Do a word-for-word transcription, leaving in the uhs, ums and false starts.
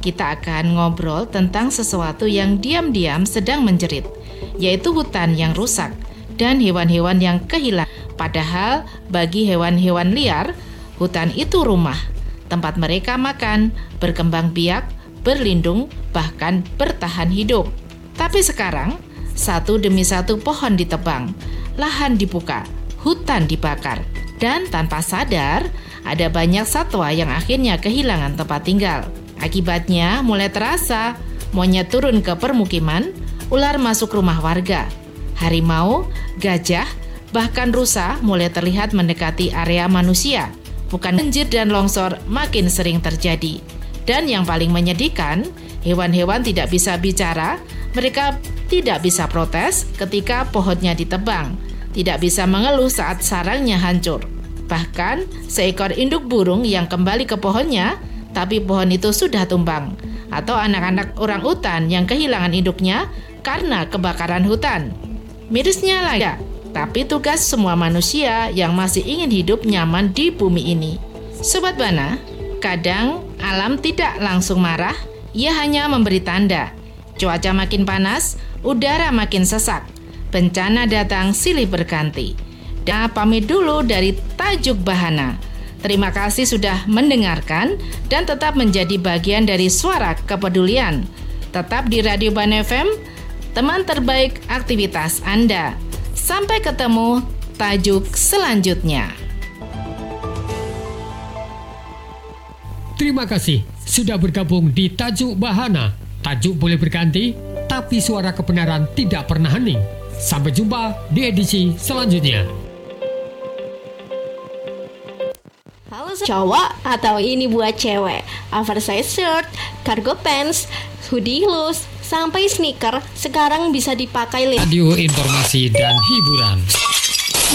kita akan ngobrol tentang sesuatu yang diam-diam sedang menjerit, yaitu hutan yang rusak dan hewan-hewan yang kehilangan. Padahal bagi hewan-hewan liar, hutan itu rumah, tempat mereka makan, berkembang biak, berlindung, bahkan bertahan hidup. Tapi sekarang, satu demi satu pohon ditebang, lahan dibuka, hutan dibakar, dan tanpa sadar, ada banyak satwa yang akhirnya kehilangan tempat tinggal. Akibatnya mulai terasa, monyet turun ke permukiman, ular masuk rumah warga, harimau, gajah, bahkan rusa mulai terlihat mendekati area manusia. Bukan banjir dan longsor makin sering terjadi. Dan yang paling menyedihkan, hewan-hewan tidak bisa bicara, mereka tidak bisa protes ketika pohonnya ditebang, tidak bisa mengeluh saat sarangnya hancur. Bahkan seekor induk burung yang kembali ke pohonnya, tapi pohon itu sudah tumbang, atau anak-anak orangutan yang kehilangan induknya karena kebakaran hutan. Mirisnya lagi, tapi tugas semua manusia yang masih ingin hidup nyaman di bumi ini. Sobat Bana, kadang alam tidak langsung marah, ia hanya memberi tanda. Cuaca makin panas, udara makin sesak, bencana datang silih berganti. Dan pamit dulu dari Tajuk Bahana. Terima kasih sudah mendengarkan dan tetap menjadi bagian dari suara kepedulian. Tetap di Radio Bana F M, teman terbaik aktivitas Anda. Sampai ketemu tajuk selanjutnya. Terima kasih sudah bergabung di Tajuk Bahana. Tajuk boleh berganti, tapi suara kebenaran tidak pernah hening. Sampai jumpa di edisi selanjutnya. Halo cowok atau ini buat cewek, oversize shirt, cargo pants, hoodie loose, sampai sneaker sekarang bisa dipakai. Radio informasi dan hiburan.